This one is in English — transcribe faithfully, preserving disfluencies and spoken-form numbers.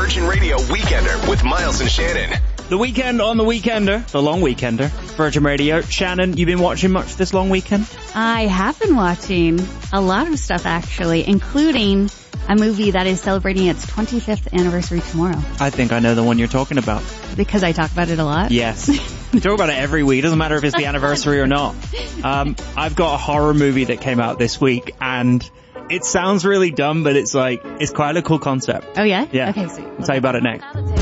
Virgin Radio Weekender with Miles and Shannon. The weekend on the Weekender, the long weekender, Virgin Radio. Shannon, you been watching much this long weekend? I have been watching a lot of stuff, actually, including a movie that is celebrating its twenty-fifth anniversary tomorrow. I think I know the one you're talking about. Because I talk about it a lot? Yes. We talk about it every week. It doesn't matter if it's the anniversary or not. Um, I've got a horror movie that came out this week, and it sounds really dumb, but it's like, it's quite a cool concept. Oh, yeah? Yeah. Okay, so I'll tell you about it next.